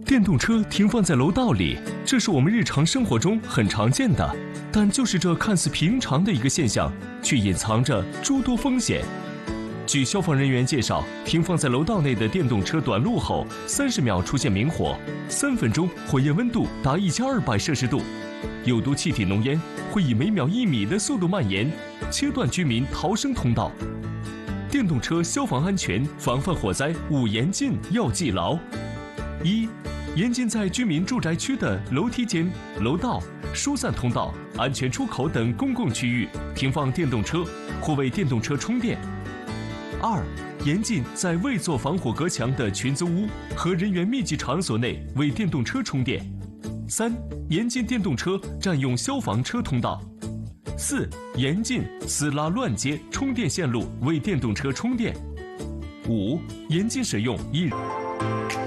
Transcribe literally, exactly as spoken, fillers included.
电动车停放在楼道里，这是我们日常生活中很常见的，但就是这看似平常的一个现象，却隐藏着诸多风险。据消防人员介绍，停放在楼道内的电动车短路后，三十秒出现明火，三分钟火焰温度达一千二百摄氏度，有毒气体浓烟会以每秒一米的速度蔓延，切断居民逃生通道。电动车消防安全防范火灾五严禁要记牢：一、严禁在居民住宅区的楼梯间、楼道、疏散通道、安全出口等公共区域停放电动车或为电动车充电。二、严禁在未做防火隔墙的群租屋和人员密集场所内为电动车充电。三、严禁电动车占用消防车通道。四、严禁私拉乱接充电线路为电动车充电。五、严禁使用一